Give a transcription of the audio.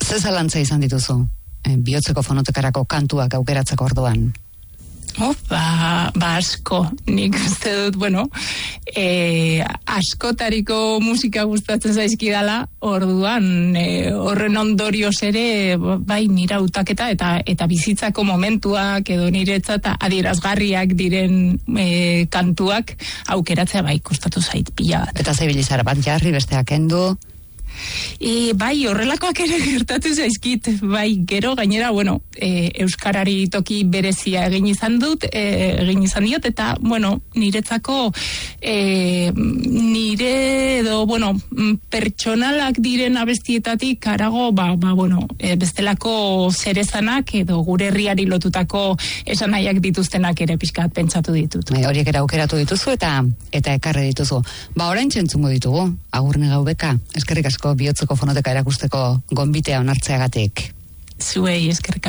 Ze zalantza izan dituzu, bihotzeko fonotekarako kantuak aukeratzeko orduan? Asko. Nik uste dut, askotariko musika gustatzen zaizkidala, orduan horren ondorioz ere bai nira hautaketa eta bizitzako momentuak edo niretzat adierazgarriak diren kantuak aukeratzea bai kostatu zait pila bat. Eta zaibilizara bat jarri besteak kendu? Bai, horrelakoak ere gertatu zaizkit, bai, gero gainera, euskarari toki berezia egin izan diot, eta, niretzako, nire edo, pertsonalak diren abestietatik harago, bestelako zerezanak edo gure herriari lotutako esanaiak dituztenak ere pixkat pentsatu ditut. Horiek ere aukeratu dituzu eta ekarri dituzu. Orain txentzungo ditugu, Agurne Gaubeka, eskerrik asko bihotzeko fonoteka erakusteko gonbitea onartzeagatik. Zuei eskerrik